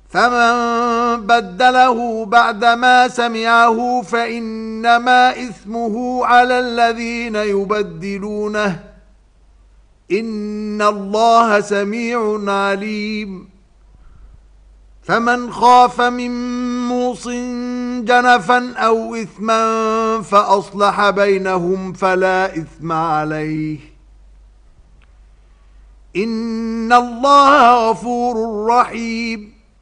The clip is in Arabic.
فمن بدله بعدما سمعه فإنما إثمه على الذين يبدلونه إن الله سميع عليم فمن خاف من موص جنفا أو إثما فأصلح بينهم فلا إثم عليه إن الله غفور رحيم